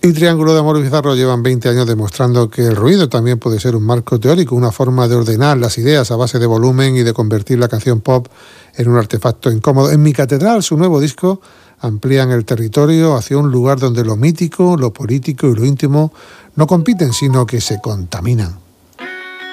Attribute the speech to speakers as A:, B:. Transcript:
A: Y Triángulo de Amor Bizarro llevan 20 años demostrando que el ruido también puede ser un marco teórico, una forma de ordenar las ideas a base de volumen y de convertir la canción pop en un artefacto incómodo. En Mi Catedral, su nuevo disco, amplían el territorio hacia un lugar donde lo mítico, lo político y lo íntimo no compiten, sino que se contaminan.